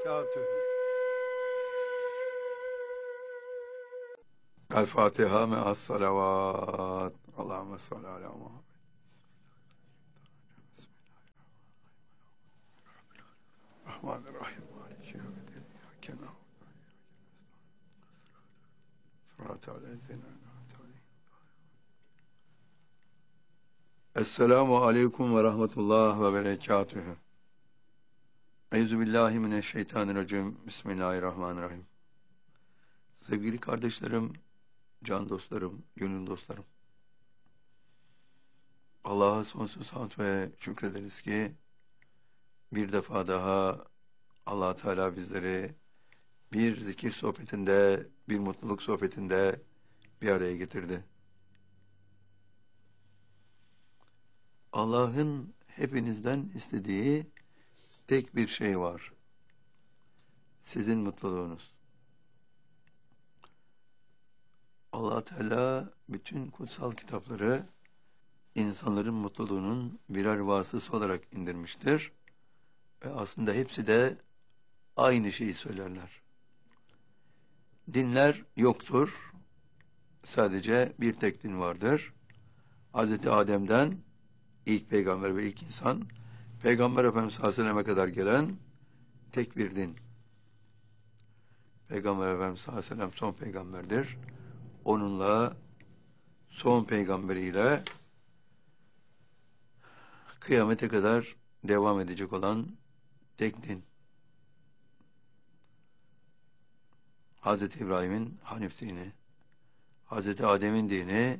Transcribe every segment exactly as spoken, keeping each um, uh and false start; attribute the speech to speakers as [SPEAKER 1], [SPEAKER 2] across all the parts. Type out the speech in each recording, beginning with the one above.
[SPEAKER 1] berekatühü.
[SPEAKER 2] El Fatiha me'as salavat. Allahümme salli ala Muhammed. Bismillahirrahmanirrahim. Maliki yevmiddin. İyyâke na'budu ve iyyâke nestaîn. Sıratâ lezîne en'amte aleyhim. Esselamu aleyküm ve rahmetullah ve berekatühü. Euzubillahimineşşeytanirracim. Bismillahirrahmanirrahim. Sevgili kardeşlerim, can dostlarım, gönül dostlarım. Allah'a sonsuz hamd ve şükrederiz ki bir defa daha Allah Teala bizleri bir zikir sohbetinde, bir mutluluk sohbetinde bir araya getirdi. Allah'ın hepinizden istediği tek bir şey var. Sizin mutluluğunuz. Allah Teala bütün kutsal kitapları insanların mutluluğunun birer vasıtası olarak indirmiştir. Ve aslında hepsi de aynı şeyi söylerler. Dinler yoktur. Sadece bir tek din vardır. Hazreti Adem'den ilk peygamber ve ilk insan, Peygamber Efendimiz sallallahu aleyhi ve selleme kadar gelen tek bir din. Peygamber Efendimiz sallallahu aleyhi ve sellem son peygamberdir. Onunla, son peygamberiyle kıyamete kadar devam edecek olan tek din. Hazreti İbrahim'in Hanif dini, Hazreti Adem'in dini,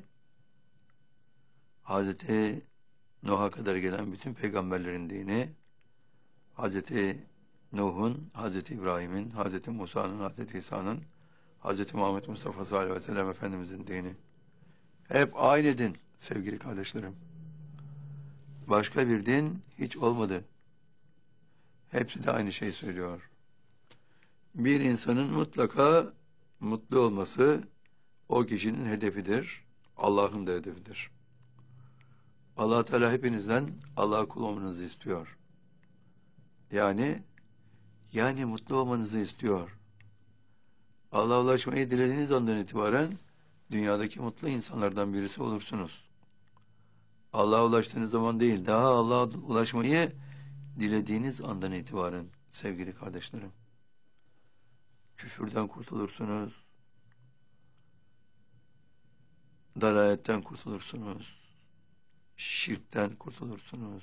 [SPEAKER 2] Hazreti Nuh'a kadar gelen bütün peygamberlerin dini, Hazreti Nuh'un, Hazreti İbrahim'in, Hazreti Musa'nın, Hazreti İsa'nın, Hazreti Muhammed Mustafa sallallahu aleyhi ve sellem Efendimizin dini. Hep aynı din sevgili kardeşlerim. Başka bir din hiç olmadı. Hepsi de aynı şey söylüyor. Bir insanın mutlaka mutlu olması o kişinin hedefidir. Allah'ın da hedefidir. Allah Teala hepinizden Allah'a kul olmanızı istiyor. Yani yani mutlu olmanızı istiyor. Allah'a ulaşmayı dilediğiniz andan itibaren dünyadaki mutlu insanlardan birisi olursunuz. Allah'a ulaştığınız zaman değil, daha Allah'a ulaşmayı dilediğiniz andan itibaren sevgili kardeşlerim. Küfürden kurtulursunuz. Dalaletten kurtulursunuz. Şirkten kurtulursunuz.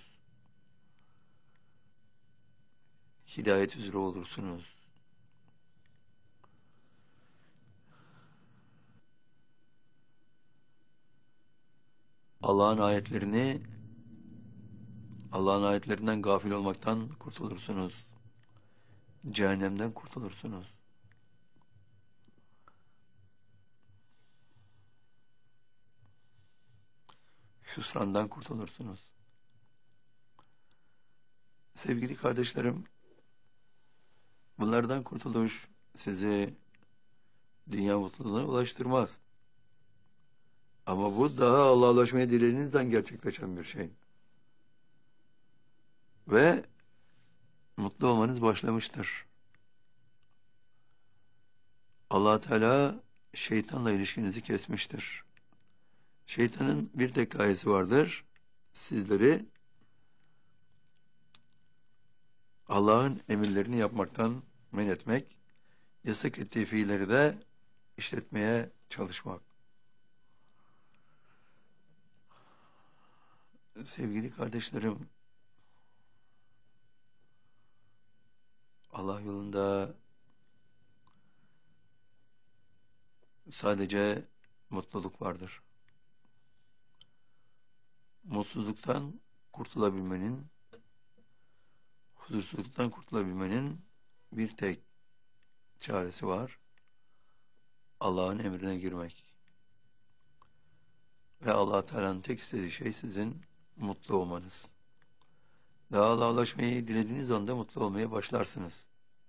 [SPEAKER 2] Hidayet üzere olursunuz. Allah'ın ayetlerini, Allah'ın ayetlerinden gafil olmaktan kurtulursunuz. Cehennemden kurtulursunuz. Hüsrandan kurtulursunuz. Sevgili kardeşlerim, bunlardan kurtuluş sizi dünya mutluluğuna ulaştırmaz. Ama bu daha Allah'a ulaşmaya dilediğinizden gerçekleşen bir şey. Ve mutlu olmanız başlamıştır. Allah Teala şeytanla ilişkinizi kesmiştir. Şeytanın bir tek gayesi vardır. Sizleri Allah'ın emirlerini yapmaktan men etmek, yasak ettiği fiilleri de işletmeye çalışmak. Sevgili kardeşlerim, Allah yolunda sadece mutluluk vardır. Mutsuzluktan kurtulabilmenin, huzursuzluktan kurtulabilmenin bir tek çaresi var. Allah'ın emrine girmek. Ve Allah Teala'nın tek istediği şey sizin mutlu olmanız. Daha Allah'a ulaşmayı dilediğiniz anda mutlu olmaya başlarsınız.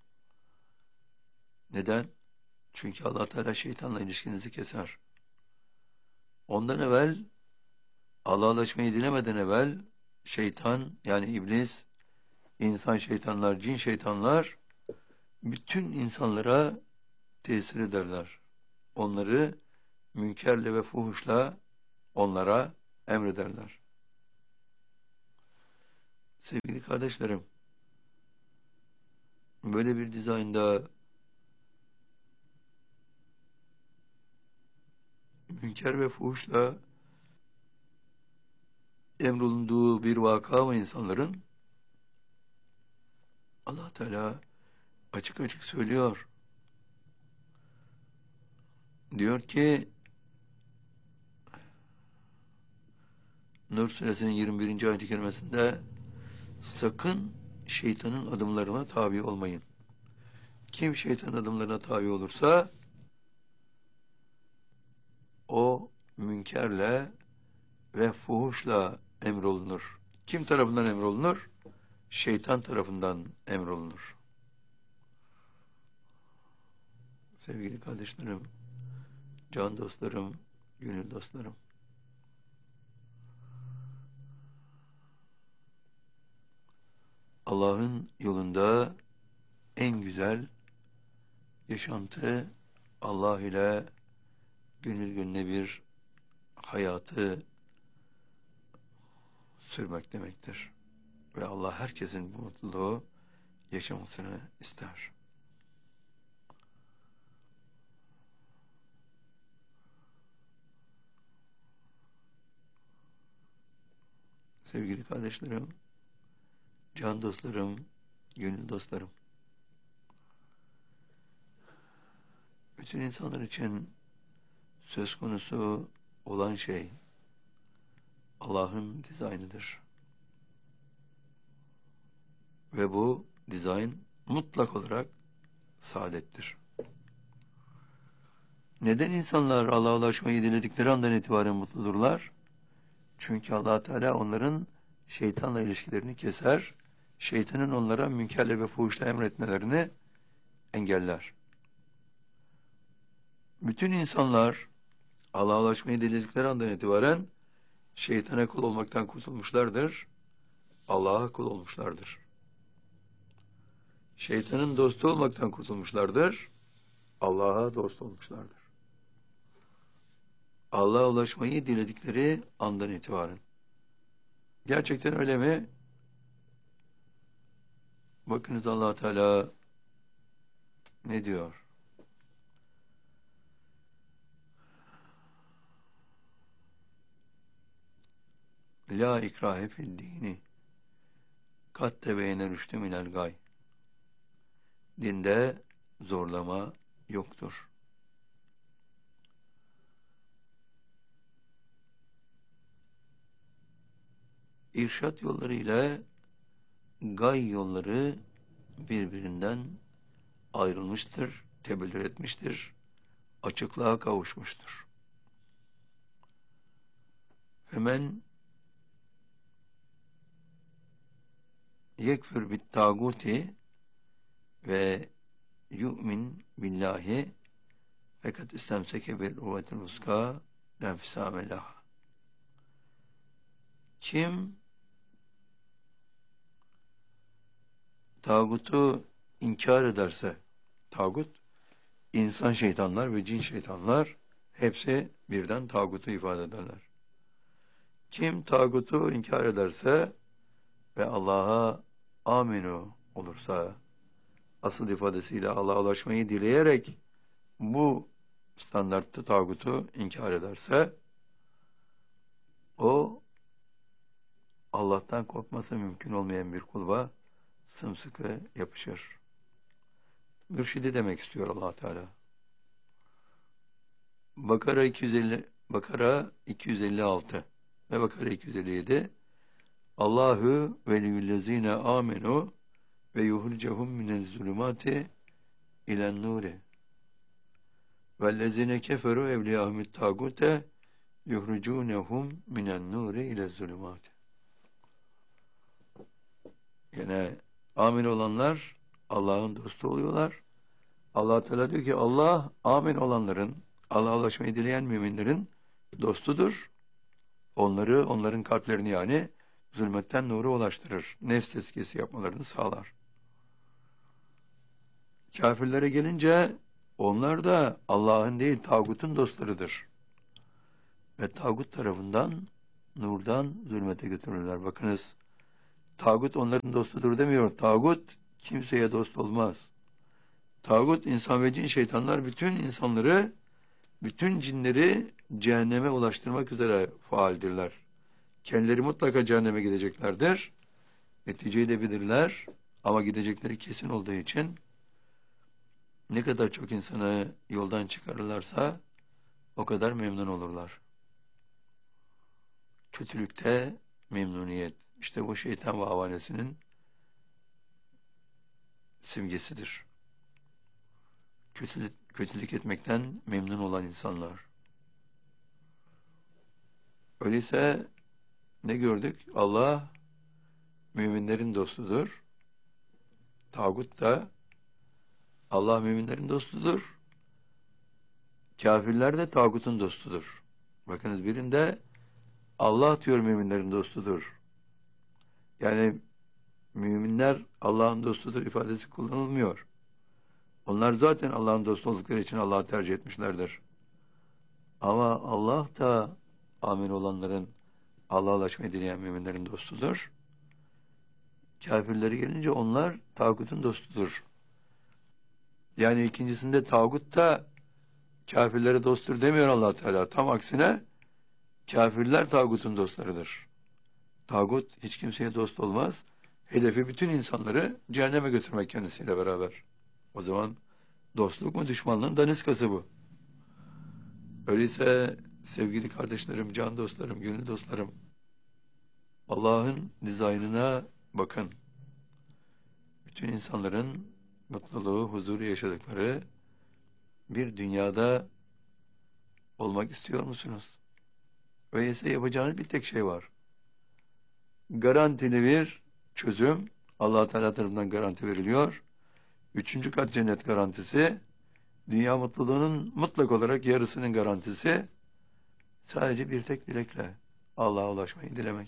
[SPEAKER 2] Neden? Çünkü Allah Teala şeytanla ilişkinizi keser. Ondan evvel, Allah'a ulaşmayı dilemeden evvel şeytan, yani iblis, insan şeytanlar, cin şeytanlar bütün insanlara tesir ederler. Onları münkerle ve fuhuşla onlara emrederler. Sevgili kardeşlerim, böyle bir dizaynda münker ve fuhuşla emrolunduğu bir vaka mı insanların? Allah Teala açık açık söylüyor. Diyor ki Nur Suresinin yirmi birinci ayet-i kerimesinde sakın şeytanın adımlarına tabi olmayın. Kim şeytanın adımlarına tabi olursa o münkerle ve fuhuşla emrolunur. Kim tarafından emrolunur? Şeytan tarafından emrolunur. Sevgili kardeşlerim, can dostlarım, gönül dostlarım. Allah'ın yolunda en güzel yaşantı Allah ile gönül gönüle bir hayatı sürmek demektir. Ve Allah herkesin bu mutluluğu yaşamasını ister. Sevgili kardeşlerim, can dostlarım, gönül dostlarım. Bütün insanlar için söz konusu olan şey Allah'ın dizaynıdır. Ve bu dizayn mutlak olarak saadettir. Neden insanlar Allah'a ulaşmayı diledikleri andan itibaren mutludurlar? Çünkü Allah Teala onların şeytanla ilişkilerini keser, şeytanın onlara münkerle ve fuhuşla emretmelerini engeller. Bütün insanlar Allah'a ulaşmayı diledikleri andan itibaren şeytana kul olmaktan kurtulmuşlardır, Allah'a kul olmuşlardır. Şeytanın dostu olmaktan kurtulmuşlardır, Allah'a dost olmuşlardır. Allah'a ulaşmayı diledikleri andan itibaren. Gerçekten öyle mi? Bakınız Allah Teala ne diyor? La ikrahe fid dini kat tebeyene rüştü minel gay. Dinde zorlama yoktur. İrşad yolları ile gay yolları birbirinden ayrılmıştır, tebellür etmiştir, açıklığa kavuşmuştur. Femen yekfür bit tağuti ve yu'min billahi fakat istemseke bil urvetil vuska lenfisame laha. Kim tağutu inkar ederse, tağut, insan şeytanlar ve cin şeytanlar hepsi birden tağutu ifade ederler. Kim tağutu inkar ederse ve Allah'a aminu olursa, asıl ifadesiyle Allah'a ulaşmayı dileyerek bu standartta tağutu inkar ederse, o Allah'tan korkması mümkün olmayan bir kulba sımsıkı yapışır. Mürşidi demek istiyor Allah Teala. Bakara iki yüz elli Bakara iki yüz elli altı ve Bakara iki yüz elli yedi Allahu veliyyüllezine amenu ve yuhurcehum minel zulümati ilen nuri vellezine keferu evliyahumut tagute yuhrucunehum minen nuri ile zulümati. Yine amin olanlar Allah'ın dostu oluyorlar. Allah Teala diyor ki Allah amin olanların, Allah'a ulaşmayı dileyen müminlerin dostudur. Onları, onların kalplerini yani zulmetten nura ulaştırır. Nefs tezkiyesi yapmalarını sağlar. Kafirlere gelince onlar da Allah'ın değil tağutun dostlarıdır. Ve tağut tarafından nurdan zulmete götürürler. Bakınız, tağut onların dostudur demiyor. Tağut kimseye dost olmaz. Tağut insan ve cin şeytanlar bütün insanları, bütün cinleri cehenneme ulaştırmak üzere faaldirler. Kendileri mutlaka cehenneme gideceklerdir. Neticeyi de bilirler ama gidecekleri kesin olduğu için ne kadar çok insanı yoldan çıkarırlarsa o kadar memnun olurlar. Kötülükte memnuniyet. İşte bu şeytan ve havanesinin simgesidir. Kötülük, kötülük etmekten memnun olan insanlar. Öyleyse ne gördük? Allah müminlerin dostudur. Tağut da Allah müminlerin dostudur. Kafirler de tağutun dostudur. Bakınız birinde Allah diyor müminlerin dostudur. Yani müminler Allah'ın dostudur ifadesi kullanılmıyor. Onlar zaten Allah'ın dostu oldukları için Allah'ı tercih etmişlerdir. Ama Allah da amin olanların, Allah'a ulaşmayı dileyen müminlerin dostudur. Kafirleri gelince onlar tağutun dostudur. Yani ikincisinde tağut da kafirlere dosttur demiyor Allah Teala. Tam aksine kafirler tağutun dostlarıdır. Tağut hiç kimseye dost olmaz. Hedefi bütün insanları cehenneme götürmek kendisiyle beraber. O zaman dostluk mu düşmanlığın daniskası bu. Öyleyse sevgili kardeşlerim, can dostlarım, gönül dostlarım, Allah'ın dizaynına bakın. Bütün insanların mutluluğu, huzuru yaşadıkları bir dünyada olmak istiyor musunuz? Öyleyse yapacağınız bir tek şey var. Garantili bir çözüm Allah Teala tarafından garanti veriliyor. Üçüncü kat cennet garantisi, dünya mutluluğunun mutlak olarak yarısının garantisi sadece bir tek dilekle Allah'a ulaşmayı dilemek.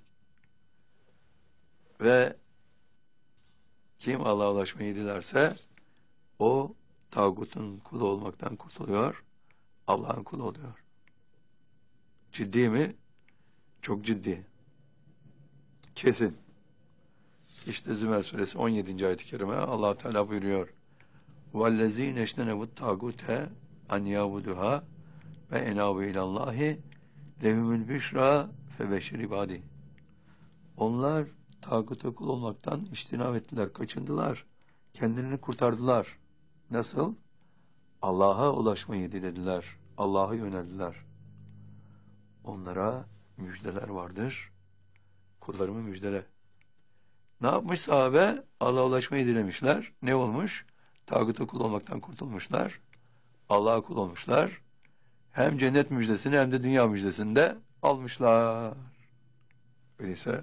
[SPEAKER 2] Ve kim Allah'a ulaşmayı dilerse o tağutun kulu olmaktan kurtuluyor, Allah'ın kulu oluyor. Ciddi mi? Çok ciddi. Kesin. İşte Zümer suresi on yedinci ayet-i kerime Allah Teala buyuruyor. وَالَّذ۪ينَ اَشْتَنَبُ التَّاغُوتَ اَنْ يَعْبُدُهَا وَاَنَابُ اِلَى اللّٰهِ لَهُمُ الْبِشْرَى فَبَشِّرْ عِبَادِهِ. Onlar tağuta kul olmaktan iştinab ettiler, kaçındılar. Kendilerini kurtardılar. Nasıl? Allah'a ulaşmayı dilediler. Allah'a yöneldiler. Onlara müjdeler vardır. Kullarımı müjdele. Ne yapmış sahabe? Allah'a ulaşmayı dilemişler. Ne olmuş? Tağuta kul olmaktan kurtulmuşlar. Allah'a kul olmuşlar. Hem cennet müjdesini hem de dünya müjdesini de almışlar. Öyleyse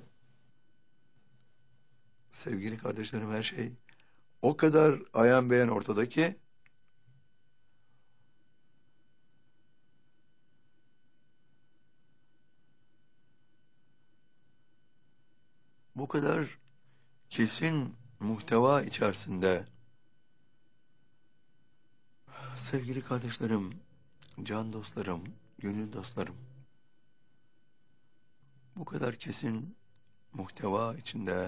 [SPEAKER 2] sevgili kardeşlerim, her şey o kadar ayan beyan ortada ki bu kadar kesin muhteva içerisinde sevgili kardeşlerim, can dostlarım, gönül dostlarım, bu kadar kesin muhteva içinde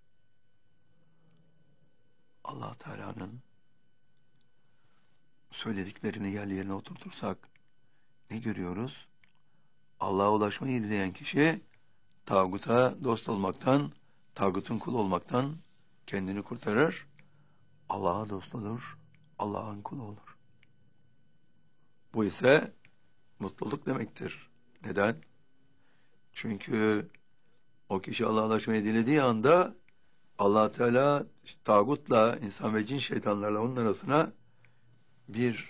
[SPEAKER 2] Allah Teala'nın söylediklerini yerli yerine oturtursak ne görüyoruz? Allah'a ulaşmayı dileyen kişi tağuta dost olmaktan, tağutun kulu olmaktan kendini kurtarır. Allah'a dost olur, Allah'ın kulu olur. Bu ise mutluluk demektir. Neden? Çünkü o kişi Allah'a ulaşmayı dilediği anda Allah Teala tağutla, insan ve cin şeytanlarla onun arasına bir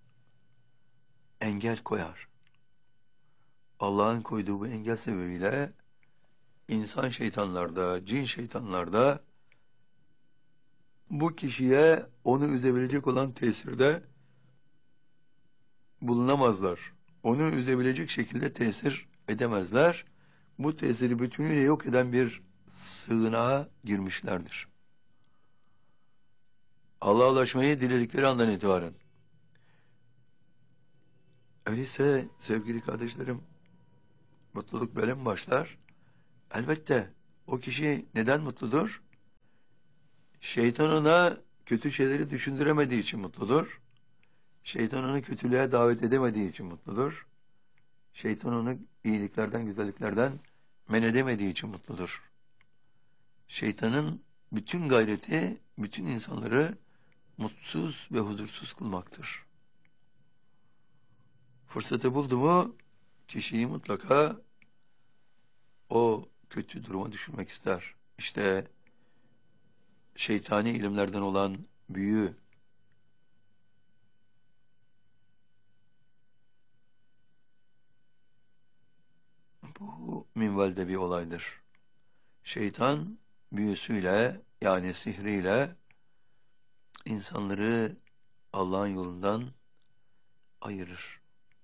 [SPEAKER 2] engel koyar. Allah'ın koyduğu bu engel sebebiyle insan şeytanlarda, cin şeytanlarda bu kişiye onu üzebilecek olan tesirde bulunamazlar. Onu üzebilecek şekilde tesir edemezler. Bu tesiri bütünüyle yok eden bir sığınağa girmişlerdir. Allah'a ulaşmayı diledikleri andan itibaren. Öyleyse sevgili kardeşlerim, mutluluk böyle mi başlar? Elbette. O kişi neden mutludur? Şeytan ona kötü şeyleri düşündüremediği için mutludur. Şeytan onu kötülüğe davet edemediği için mutludur. Şeytan onu iyiliklerden, güzelliklerden men edemediği için mutludur. Şeytanın bütün gayreti, bütün insanları mutsuz ve huzursuz kılmaktır. Fırsatı buldu mu, kişiyi mutlaka o kötü duruma düşürmek ister. İşte şeytani ilimlerden olan büyü, bu minvalde bir olaydır. Şeytan büyüsüyle, yani sihriyle insanları Allah'ın yolundan ayırır.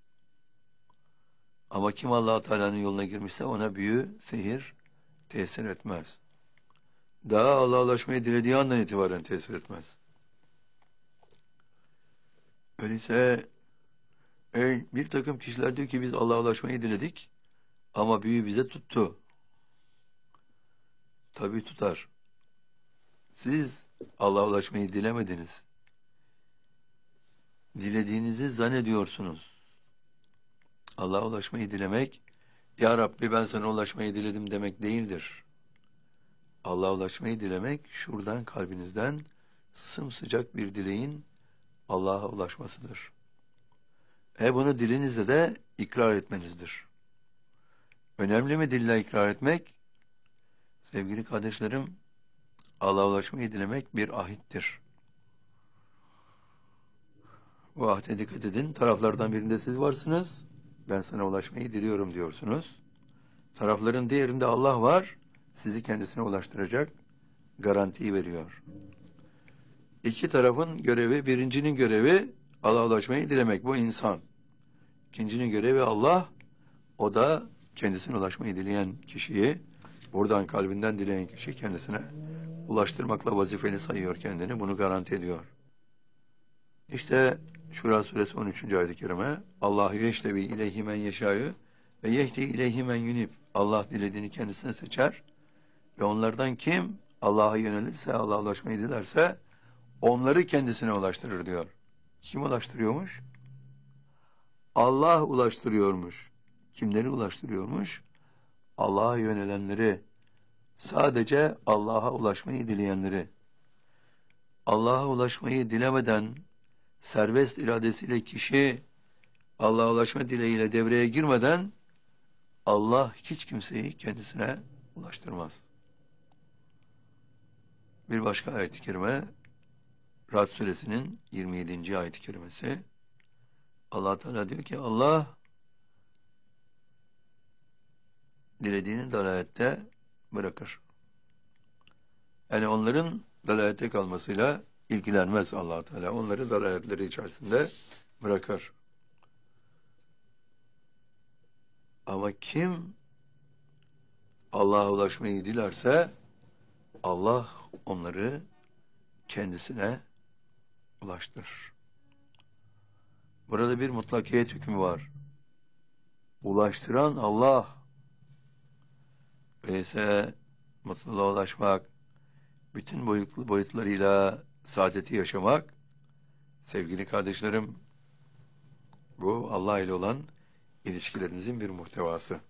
[SPEAKER 2] Ama kim Allah Teala'nın yoluna girmişse ona büyü, sihir tesir etmez. Daha Allah'a ulaşmayı dilediği andan itibaren tesir etmez. Öyleyse e, bir takım kişiler diyor ki biz Allah'a ulaşmayı diledik ama büyü bize tuttu. Tabii tutar. Siz Allah'a ulaşmayı dilemediniz. Dilediğinizi zannediyorsunuz. Allah'a ulaşmayı dilemek, Ya Rabbi ben sana ulaşmayı diledim demek değildir. Allah'a ulaşmayı dilemek, şuradan kalbinizden sımsıcak bir dileğin Allah'a ulaşmasıdır. E bunu dilinizle de ikrar etmenizdir. Önemli mi dille ikrar etmek? Sevgili kardeşlerim, Allah'a ulaşmayı dilemek bir ahittir. Bu ahde dikkat edin. Taraflardan birinde siz varsınız. Ben sana ulaşmayı diliyorum diyorsunuz. Tarafların diğerinde Allah var. Sizi kendisine ulaştıracak garantiyi veriyor. İki tarafın görevi, birincinin görevi Allah'a ulaşmayı dilemek. Bu insan. İkincinin görevi Allah. O da kendisine ulaşmayı dileyen kişiyi, buradan kalbinden dileyen kişi kendisine ulaştırmakla vazifeli sayıyor kendini. Bunu garanti ediyor. İşte Şura suresi on üçüncü ayet-i kerime. Allahu yeşlevi ileyhi men yeşâ'yı ve yehdi ileyhi men yunib. Allah dilediğini kendisine seçer ve onlardan kim Allah'a yönelirse, Allah'a ulaşmayı dilerse onları kendisine ulaştırır diyor. Kim ulaştırıyormuş? Allah ulaştırıyormuş. Kimleri ulaştırıyormuş? Allah'a yönelenleri, sadece Allah'a ulaşmayı dileyenleri. Allah'a ulaşmayı dilemeden serbest iradesiyle kişi Allah'a ulaşma dileğiyle devreye girmeden Allah hiç kimseyi kendisine ulaştırmaz. Bir başka ayet-i kerime Ra'd suresinin yirmi yedinci ayet-i kerimesi. Allah Teala diyor ki Allah dilediğini dalalette bırakır. Yani onların dalalette kalmasıyla ilgilenmez Allah Teala. Onları dalaletleri içerisinde bırakır. Ama kim Allah'a ulaşmayı dilerse Allah onları kendisine ulaştırır. Burada bir mutlakiyet hükmü var. Ulaştıran Allah. Öyleyse mutluluğa ulaşmak, bütün boyutlu boyutlarıyla saadeti yaşamak, sevgili kardeşlerim, bu Allah ile olan ilişkilerinizin bir muhtevası.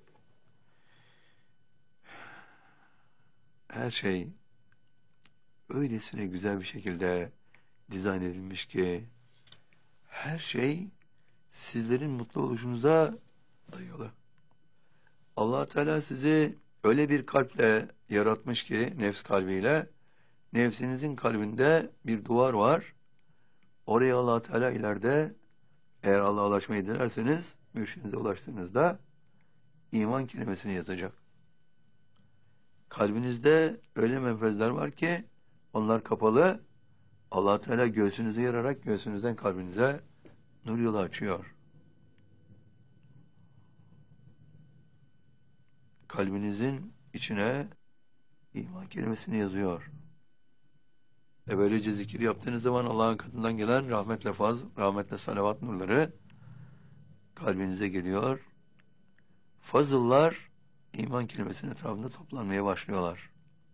[SPEAKER 2] Her şey öylesine güzel bir şekilde dizayn edilmiş ki her şey sizlerin mutlu oluşunuza dayalı. Allah Teala sizi öyle bir kalple yaratmış ki, nefs kalbiyle, nefsinizin kalbinde bir duvar var. Oraya Allah Teala ileride, eğer Allah'a ulaşmayı dilerseniz, mürşidinize ulaştığınızda iman kelimesini yazacak. Kalbinizde öyle menfezler var ki onlar kapalı. Allah Teala göğsünüze yararak göğsünüzden kalbinize nur yolu açıyor. Kalbinizin içine iman kelimesini yazıyor. E böylece zikir yaptığınız zaman Allah'ın katından gelen rahmetle faz, rahmetle salavat nurları kalbinize geliyor. Fazıllar iman kelimesinin etrafında toplanmaya başlıyorlar.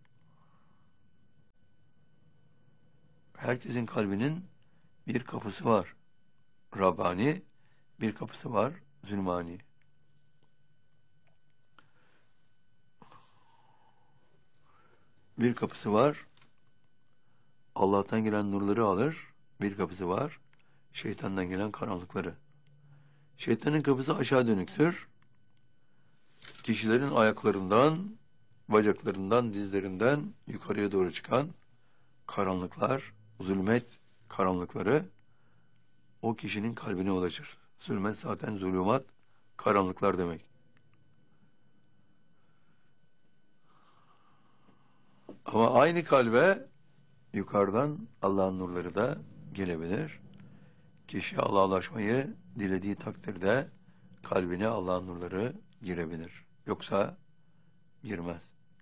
[SPEAKER 2] Herkesin kalbinin bir kapısı var. Rabbani, bir kapısı var. Zulmani. Bir kapısı var. Allah'tan gelen nurları alır. Bir kapısı var. Şeytandan gelen karanlıkları. Şeytanın kapısı aşağı dönüktür. Kişilerin ayaklarından, bacaklarından, dizlerinden yukarıya doğru çıkan karanlıklar, zulmet karanlıkları o kişinin kalbine ulaşır. Zulmet zaten zulümat, karanlıklar demek. Ama aynı kalbe yukarıdan Allah'ın nurları da gelebilir. Kişi Allah'a ulaşmayı dilediği takdirde kalbine Allah'ın nurları girebilir. Yoksa girmez.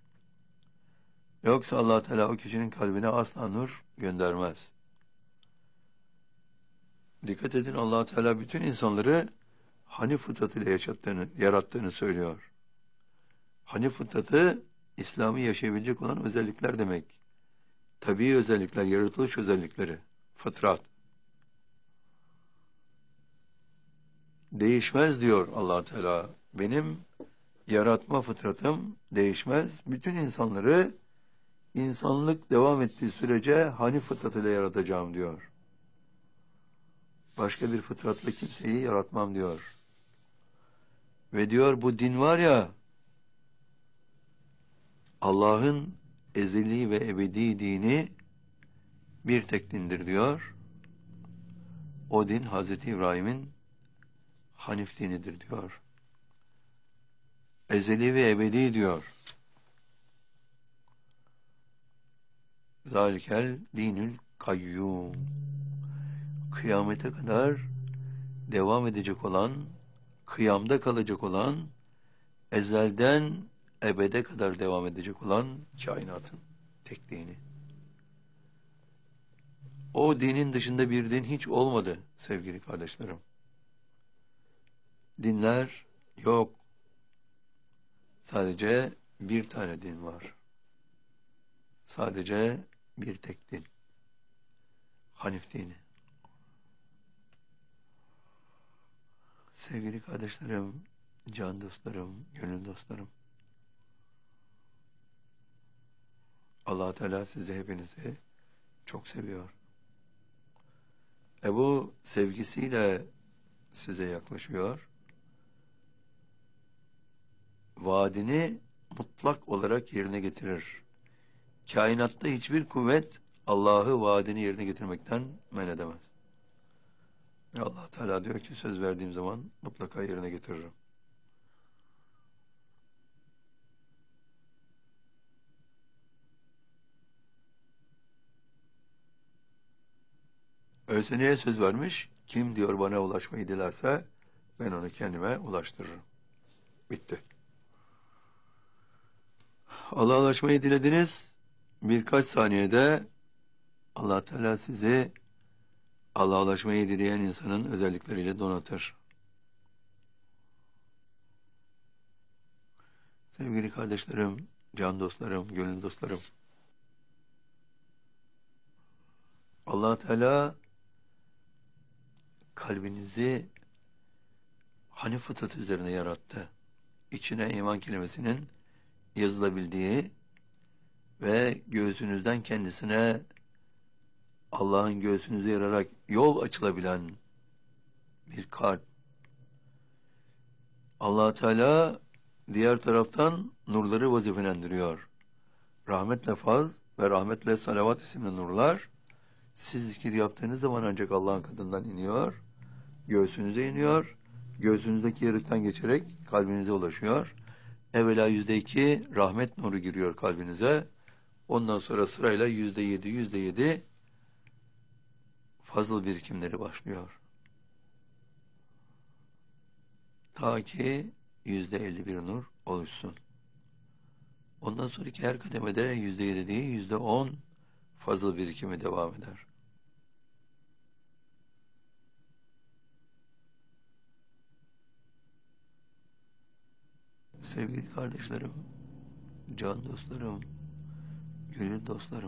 [SPEAKER 2] Yoksa Allah Teala o kişinin kalbine asla nur göndermez. Dikkat edin, Allah Teala bütün insanları Hanif fıtratıyla yaşattığını, yarattığını söylüyor. Hanif fıtratı İslam'ı yaşayabilecek olan özellikler demek. Tabii özellikler, yaratılış özellikleri, fıtrat. Değişmez diyor Allah Teala. Benim yaratma fıtratım değişmez. Bütün insanları insanlık devam ettiği sürece Hanif fıtratıyla yaratacağım diyor. Başka bir fıtratla kimseyi yaratmam diyor. Ve diyor bu din var ya, Allah'ın ezeli ve ebedi dini bir tek dindir diyor. O din Hazreti İbrahim'in Hanif dinidir diyor. Ezeli ve ebedi diyor. Zalikel dinül kayyum. Kıyamete kadar devam edecek olan, kıyamda kalacak olan, ezelden ebede kadar devam edecek olan kainatın tek dini. O dinin dışında bir din hiç olmadı sevgili kardeşlerim. Dinler yok. Sadece bir tane din var. Sadece bir tek din. Hanif dini. Sevgili kardeşlerim, can dostlarım, gönül dostlarım. Allah Teala sizi hepinizi çok seviyor. E bu sevgisiyle size yaklaşıyor. Vaadini mutlak olarak yerine getirir. Kainatta hiçbir kuvvet Allah'ı vaadini yerine getirmekten men edemez. Ve Allah Teala diyor ki söz verdiğim zaman mutlaka yerine getiririm. Öyleyse neye söz vermiş? Kim diyor bana ulaşmayı dilerse ben onu kendime ulaştırırım. Bitti. Allah'a ulaşmayı dilediniz. Birkaç saniyede Allah Teala sizi Allah'a ulaşmayı dileyen insanın özellikleriyle donatır. Sevgili kardeşlerim, can dostlarım, gönül dostlarım. Allah Teala kalbinizi Hanif fıtratı üzerine yarattı. İçine iman kelimesinin yazılabildiği ve göğsünüzden kendisine Allah'ın göğsünüzü yararak yol açılabilen bir kalp. Allah Teala diğer taraftan nurları vazifelendiriyor. Rahmetle faz ve rahmetle salavat isimli nurlar siz zikir yaptığınız zaman ancak Allah'ın katından iniyor, göğsünüze iniyor, göğsünüzdeki yarıktan geçerek kalbinize ulaşıyor. Evvela yüzde iki rahmet nuru giriyor kalbinize. Ondan sonra sırayla yüzde yedi, yüzde yedi fazıl birikimleri başlıyor. Ta ki yüzde elli bir nur oluşsun. Ondan sonraki her kademede yüzde yedi değil, yüzde on fazıl birikimi devam eder. Sevgili kardeşlerim, can dostlarım, gönül dostlarım,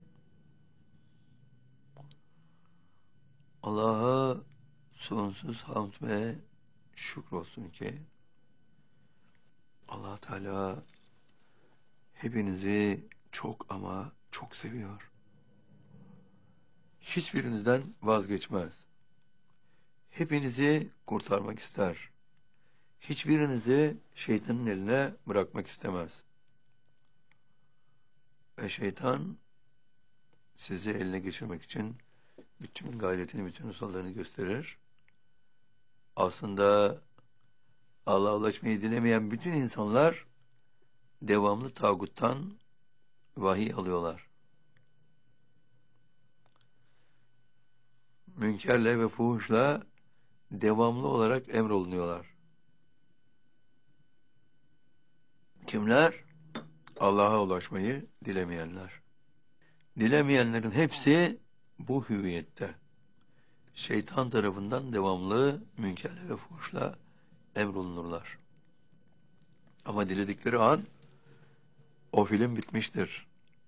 [SPEAKER 2] Allah'a sonsuz hamd ve şükür olsun ki Allah Teala hepinizi çok ama çok seviyor. Hiçbirinizden vazgeçmez. Hepinizi kurtarmak ister. Hiçbirinizi şeytanın eline bırakmak istemez. Ve şeytan sizi eline geçirmek için bütün gayretini, bütün usallığını gösterir. Aslında Allah'a ulaşmayı dilemeyen bütün insanlar devamlı tağuttan vahiy alıyorlar. Münkerle ve fuhuşla devamlı olarak emrolunuyorlar. Kimler? Allah'a ulaşmayı dilemeyenler. Dilemeyenlerin hepsi bu hüviyette. Şeytan tarafından devamlı münkerle ve fuhuşla emrolunurlar. Ama diledikleri an o film bitmiştir.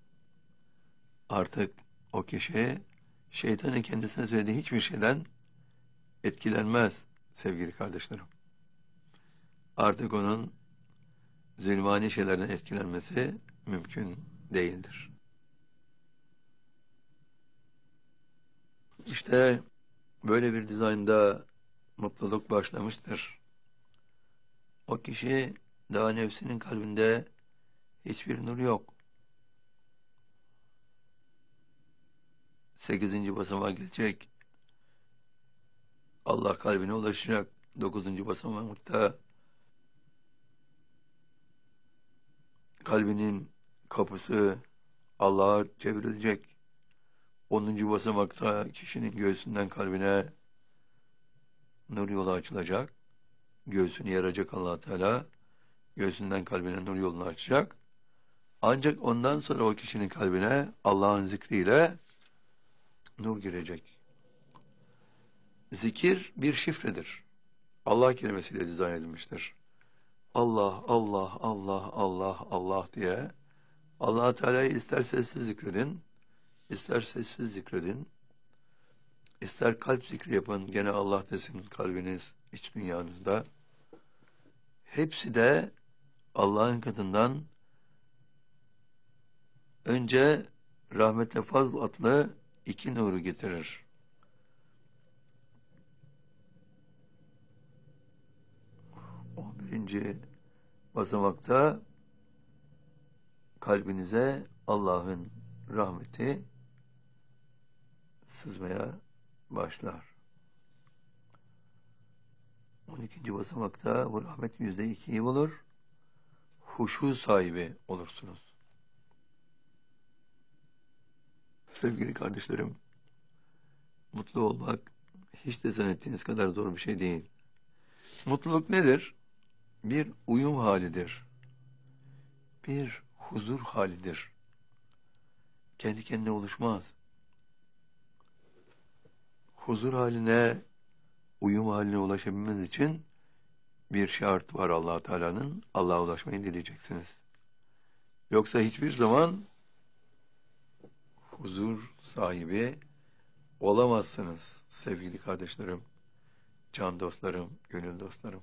[SPEAKER 2] Artık o kişi şeytanın kendisine söylediği hiçbir şeyden etkilenmez sevgili kardeşlerim. Artık onun zulmani şeylerden etkilenmesi mümkün değildir. İşte böyle bir dizaynda mutluluk başlamıştır. O kişi daha nefsinin kalbinde hiçbir nur yok. Sekizinci basamağa gelecek. Allah kalbine ulaşacak. Dokuzuncu basamakta kalbinin kapısı Allah'a çevrilecek. Onuncu basamakta kişinin göğsünden kalbine nur yolu açılacak. Göğsünü yaracak Allah Teala. Göğsünden kalbine nur yolunu açacak. Ancak ondan sonra o kişinin kalbine Allah'ın zikriyle nur girecek. Zikir bir şifredir. Allah kelimesiyle dizayn edilmiştir. Allah, Allah, Allah, Allah, Allah diye Allah Teala'yı ister sessiz zikredin, ister sessiz zikredin, ister kalp zikri yapın, gene Allah desin kalbiniz, iç dünyanızda. Hepsi de Allah'ın katından önce rahmetle fazl adlı iki nuru getirir. on birinci basamakta kalbinize Allah'ın rahmeti sızmaya başlar. on ikinci basamakta bu rahmet yüzde ikiyi bulur. Huşu sahibi olursunuz. Sevgili kardeşlerim, mutlu olmak hiç de zannettiğiniz kadar zor bir şey değil. Mutluluk nedir? Bir uyum halidir. Bir huzur halidir. Kendi kendine oluşmaz. Huzur haline, uyum haline ulaşabilmeniz için bir şart var Allah Teala'nın. Allah'a ulaşmayı dileyeceksiniz. Yoksa hiçbir zaman huzur sahibi olamazsınız sevgili kardeşlerim, can dostlarım, gönül dostlarım.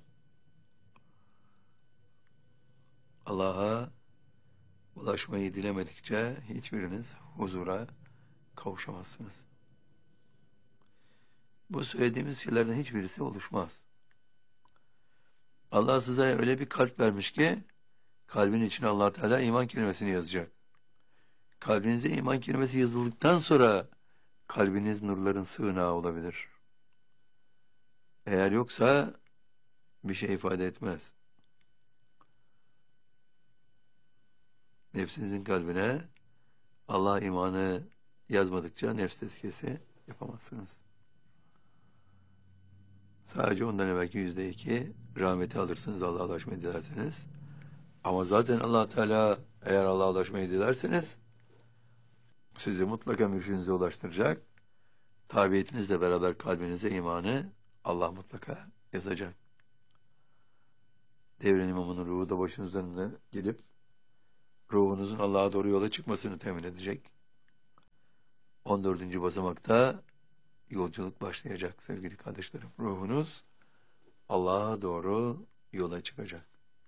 [SPEAKER 2] Allah'a ulaşmayı dilemedikçe hiçbiriniz huzura kavuşamazsınız. Bu söylediğimiz şeylerden hiçbirisi oluşmaz. Allah size öyle bir kalp vermiş ki kalbin içine Allah Teala iman kelimesini yazacak. Kalbinize iman kelimesi yazıldıktan sonra kalbiniz nurların sığınağı olabilir. Eğer yoksa bir şey ifade etmez. Nefsinizin kalbine Allah imanı yazmadıkça nefs tezkiyesi yapamazsınız. Sadece ondan evvelki yüzde iki rahmeti alırsınız Allah'a ulaşmayı dilerseniz. Ama zaten Allah Teala eğer Allah'a ulaşmayı dilerseniz sizi mutlaka mürşidinize ulaştıracak. Tabiiyetinizle beraber kalbinize imanı Allah mutlaka yazacak. Devrin imamının ruhu da başınızdan da gelip ruhunuzun Allah'a doğru yola çıkmasını temin edecek. on dördüncü basamakta yolculuk başlayacak sevgili kardeşlerim. Ruhunuz Allah'a doğru yola çıkacak.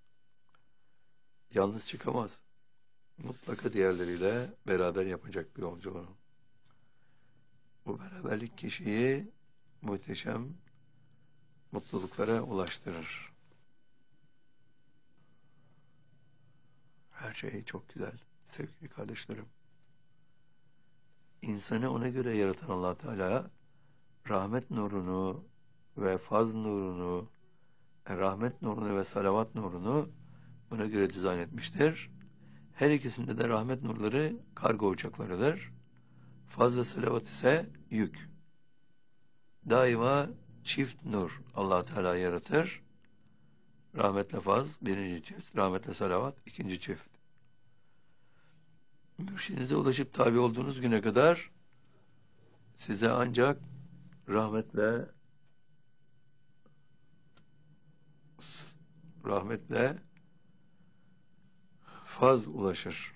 [SPEAKER 2] Yalnız çıkamaz. Mutlaka diğerleriyle beraber yapacak bir yolculuğu. Bu beraberlik kişiyi muhteşem mutluluklara ulaştırır. Her şey çok güzel sevgili kardeşlerim. İnsanı ona göre yaratan Allah Teala rahmet nurunu ve faz nurunu, rahmet nurunu ve salavat nurunu buna göre dizayn etmiştir. Her ikisinde de rahmet nurları kargo uçaklarıdır. Faz ve salavat ise yük. Daima çift nur Allah Teala yaratır. Rahmetle faz birinci çift, rahmetle salavat ikinci çift. Mürşidinize ulaşıp tabi olduğunuz güne kadar size ancak rahmetle rahmetle faz ulaşır.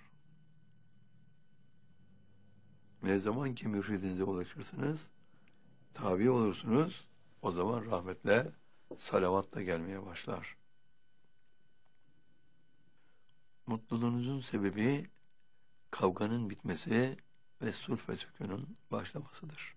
[SPEAKER 2] Ne zaman ki mürşidinize ulaşırsınız, tabi olursunuz, o zaman rahmetle, salavatla gelmeye başlar. Mutluluğunuzun sebebi kavganın bitmesi ve sulh ve sükûnun başlamasıdır.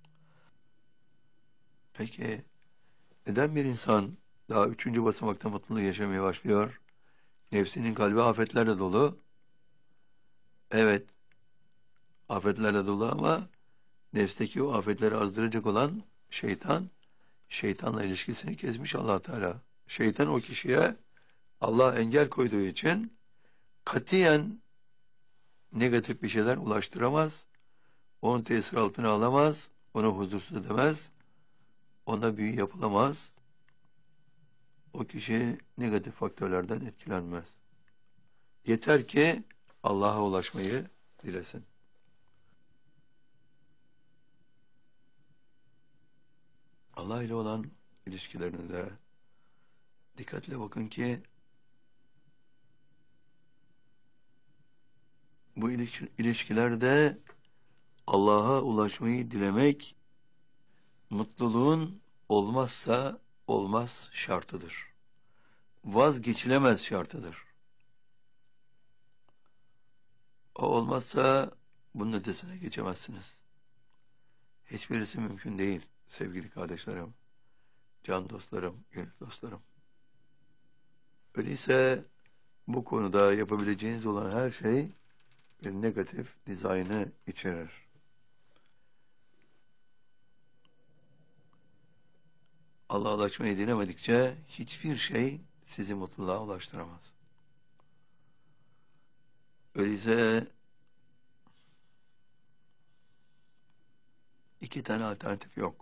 [SPEAKER 2] Peki, neden bir insan daha üçüncü basamakta mutluluğu yaşamaya başlıyor? Nefsinin kalbi afetlerle dolu. Evet, afetlerle dolu ama nefsteki o afetleri azdıracak olan şeytan, şeytanla ilişkisini kesmiş Allah Teala. Şeytan o kişiye Allah engel koyduğu için katiyen negatif bir şeyler ulaştıramaz, onun tesir altına alamaz, onu huzursuz edemez, ona büyü yapılamaz. O kişi negatif faktörlerden etkilenmez. Yeter ki Allah'a ulaşmayı dilesin. Allah ile olan ilişkilerinize dikkatle bakın ki bu ilişkilerde Allah'a ulaşmayı dilemek mutluluğun olmazsa olmaz şartıdır. Vazgeçilemez şartıdır. O olmazsa bunun ötesine geçemezsiniz. Hiçbirisi mümkün değil sevgili kardeşlerim, can dostlarım, gönül dostlarım. Öyleyse bu konuda yapabileceğiniz olan her şey bir negatif dizaynı içerir. Allah'a ulaşmayı dilemedikçe hiçbir şey sizi mutluluğa ulaştıramaz. Öyleyse iki tane alternatif yok.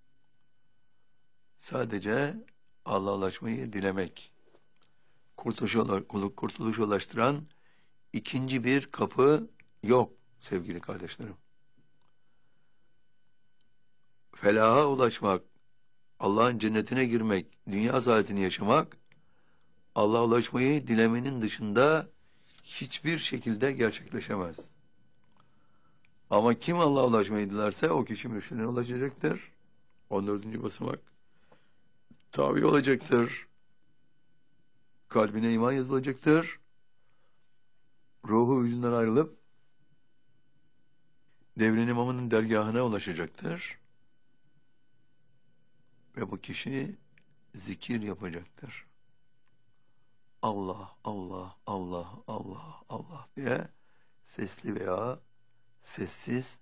[SPEAKER 2] Sadece Allah'a ulaşmayı dilemek. Kurtuluşa, kurtuluşa ulaştıran ikinci bir kapı yok sevgili kardeşlerim. Felaha ulaşmak, Allah'ın cennetine girmek, dünya saadetini yaşamak, Allah'a ulaşmayı dilemenin dışında hiçbir şekilde gerçekleşemez. Ama kim Allah'a ulaşmayı dilerse o kişi mürşidine ulaşacaktır. on dördüncü basamak. Tabi olacaktır. Kalbine iman yazılacaktır. Ruhu vücudundan ayrılıp devrin imamının dergahına ulaşacaktır. Ve bu kişi zikir yapacaktır. Allah, Allah, Allah, Allah, Allah diye sesli veya sessiz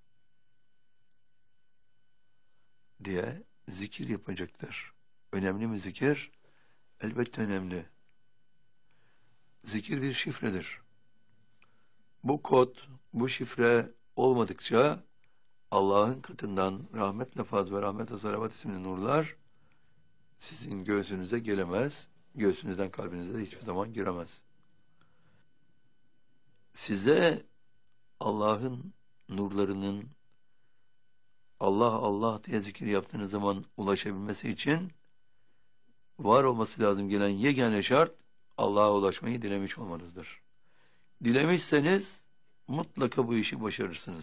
[SPEAKER 2] diye zikir yapacaktır. Önemli mi zikir? Elbette önemli. Zikir bir şifredir. Bu kod, bu şifre olmadıkça Allah'ın katından rahmetle faz ve rahmetle salavat isimli nurlar sizin göğsünüze gelemez, göğsünüzden kalbinize de hiçbir zaman giremez. Size Allah'ın nurlarının Allah Allah diye zikir yaptığınız zaman ulaşabilmesi için var olması lazım gelen yegane şart Allah'a ulaşmayı dilemiş olmanızdır. Dilemişseniz mutlaka bu işi başarırsınız.